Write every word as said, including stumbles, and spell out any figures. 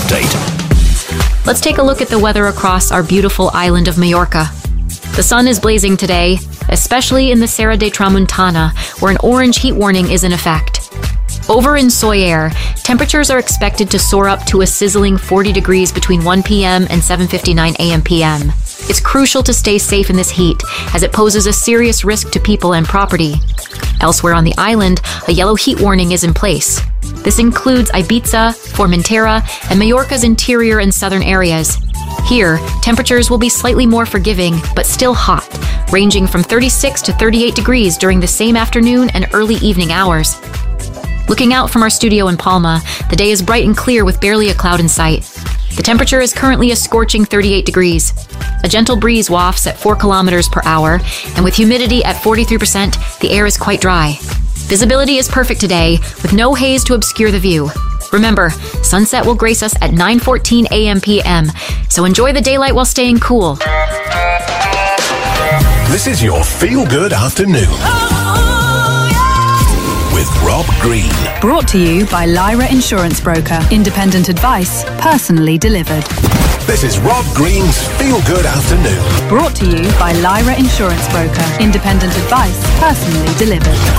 update. Let's take a look at the weather across our beautiful island of Majorca. The sun is blazing today, especially in the Serra de Tramuntana, where an orange heat warning is in effect. Over in Soller, temperatures are expected to soar up to a sizzling forty degrees between one p.m. and seven fifty-nine a.m. p m. It's crucial to stay safe in this heat, as it poses a serious risk to people and property. Elsewhere on the island, a yellow heat warning is in place. This includes Ibiza, Formentera, and Majorca's interior and southern areas. Here, temperatures will be slightly more forgiving, but still hot, ranging from thirty-six to thirty-eight degrees during the same afternoon and early evening hours. Looking out from our studio in Palma, the day is bright and clear with barely a cloud in sight. The temperature is currently a scorching thirty-eight degrees. A gentle breeze wafts at four kilometers per hour, and with humidity at forty-three percent, the air is quite dry. Visibility is perfect today, with no haze to obscure the view. Remember, sunset will grace us at nine fourteen a.m. p m, so enjoy the daylight while staying cool. This is your Feel Good Afternoon with Rob Green. Brought to you by Lyra Insurance Broker. Independent advice, personally delivered. This is Rob Green's Feel Good Afternoon. Brought to you by Lyra Insurance Broker. Independent advice, personally delivered.